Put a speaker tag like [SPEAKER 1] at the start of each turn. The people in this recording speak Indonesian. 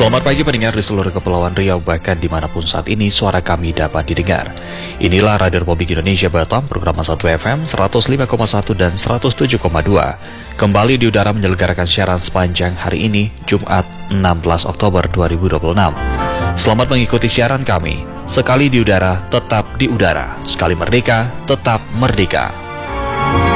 [SPEAKER 1] Selamat pagi pendengar di seluruh Kepulauan Riau, bahkan dimanapun saat ini suara kami dapat didengar. Inilah Radio Republik Indonesia Batam, program 1 FM 105,1 dan 107,2. Kembali di udara menyelenggarakan siaran sepanjang hari ini, Jumat 16 Oktober 2026. Selamat mengikuti siaran kami. Sekali di udara, tetap di udara. Sekali merdeka, tetap merdeka.